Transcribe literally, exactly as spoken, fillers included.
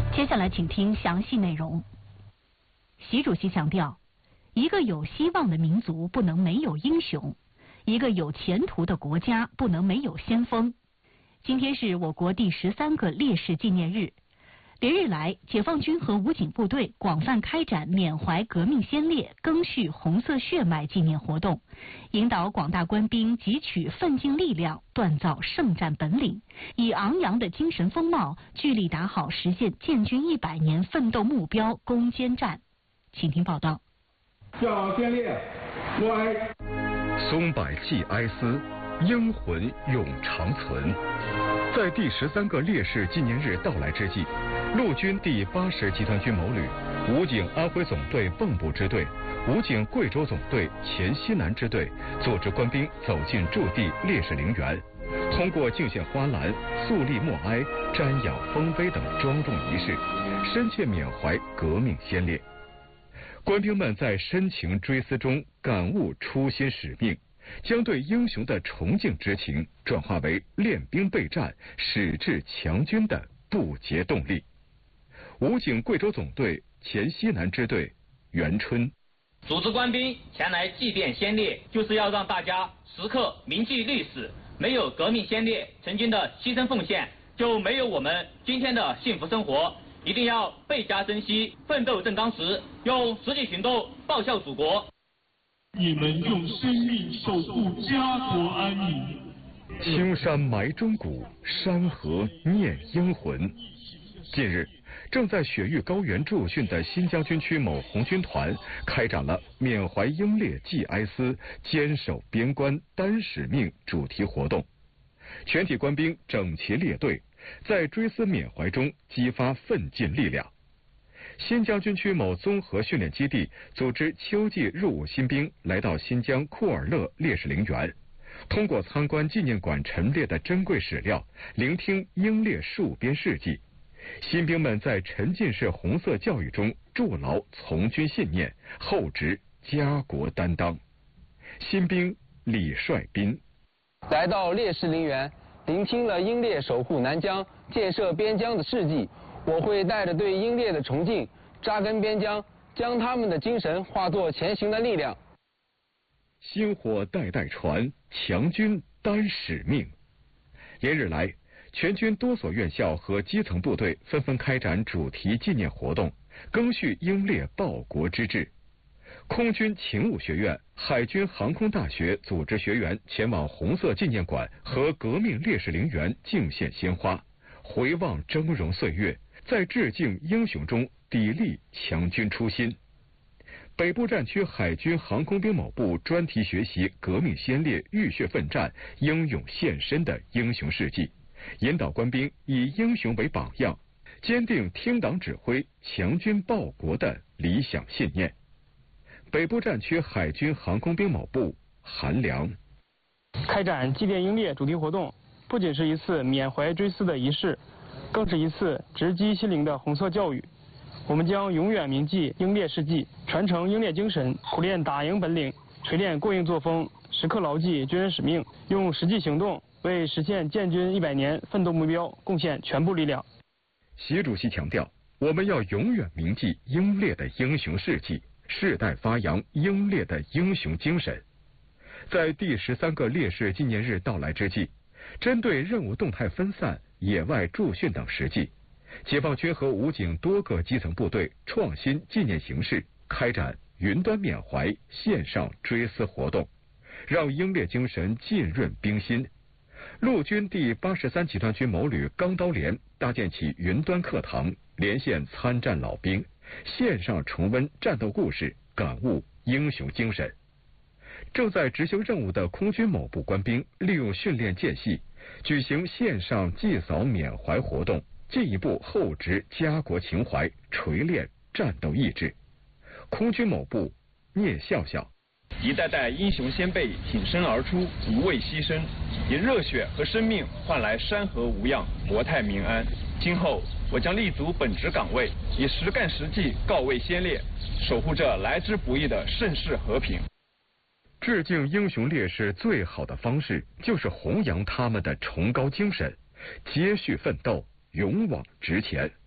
接下来请听详细内容。习主席强调，一个有希望的民族不能没有英雄，一个有前途的国家不能没有先锋。今天是我国第十三个烈士纪念日，连日来，解放军和武警部队广泛开展缅怀革命先烈、赓续红色血脉纪念活动，引导广大官兵汲取奋进力量，锻造圣战本领，以昂扬的精神风貌，聚力打好实现建军一百年奋斗目标攻坚战。请听报道。 教往先烈，默哀。 松柏祭哀思，英魂永长存。在第十三个烈士纪念日到来之际，陆军第八十集团军某旅、武警安徽总队蚌埠支队、武警贵州总队黔西南支队组织官兵走进驻地烈士陵园，通过敬献花篮、肃立默哀、瞻仰丰碑等庄重仪式，深切缅怀革命先烈。官兵们在深情追思中感悟初心使命，将对英雄的崇敬之情转化为练兵备战、矢志强军的不竭动力。武警贵州总队黔西南支队袁春， 组织官兵前来祭奠先烈，就是要让大家时刻铭记历史，没有革命先烈曾经的牺牲奉献，就没有我们今天的幸福生活。一定要倍加珍惜，奋斗正当时，用实际行动报效祖国。 你们用生命守护家国安宁。 青山埋忠骨，山河念英魂。近日，正在雪域高原驻训的新疆军区某红军团开展了缅怀英烈祭哀思、坚守边关担使命主题活动。全体官兵整齐列队，在追思缅怀中激发奋进力量。新疆军区某综合训练基地组织秋季入伍新兵来到新疆库尔勒烈士陵园，通过参观纪念馆陈列的珍贵史料，聆听英烈戍边事迹，新兵们在沉浸式红色教育中筑牢从军信念，厚植家国担当。新兵李帅斌来到烈士陵园，聆听了英烈守护南疆、建设边疆的事迹，我会带着对英烈的崇敬，扎根边疆，将他们的精神化作前行的力量。 薪火代代传，强军担使命。连日来，全军多所院校和基层部队纷纷开展主题纪念活动，赓续英烈报国之志。空军勤务学院、海军航空大学组织学员前往红色纪念馆和革命烈士陵园敬献鲜花，回望峥嵘岁月，在致敬英雄中砥砺强军初心。北部战区海军航空兵某部专题学习革命先烈浴血奋战、英勇献身的英雄事迹，引导官兵以英雄为榜样，坚定听党指挥、强军报国的理想信念。北部战区海军航空兵某部韩良， 开展祭奠英烈主题活动，不仅是一次缅怀追思的仪式，更是一次直击心灵的红色教育。我们将永远铭记英烈事迹，传承英烈精神，苦练打赢本领，锤炼过硬作风，时刻牢记军人使命，用实际行动为实现建军一百年奋斗目标贡献全部力量。 习主席强调，我们要永远铭记英烈的英雄事迹，世代发扬英烈的英雄精神。在第十三个烈士纪念日到来之际，针对任务动态分散、野外驻训等实际，解放军和武警多个基层部队创新纪念形式，开展云端缅怀、线上追思活动，让英烈精神浸润兵心。陆军第八十三集团军某旅钢刀连搭建起云端课堂，连线参战老兵，线上重温战斗故事，感悟英雄精神。正在执行任务的空军某部官兵利用训练间隙，举行线上祭扫缅怀活动，进一步厚植家国情怀，锤炼战斗意志。空军某部聂笑笑， 一代代英雄先辈挺身而出，无畏牺牲，以热血和生命换来山河无恙、国泰民安。今后我将立足本职岗位，以实干实际告慰先烈，守护着来之不易的盛世和平。 致敬英雄烈士最好的方式，就是弘扬他们的崇高精神，接续奋斗，勇往直前。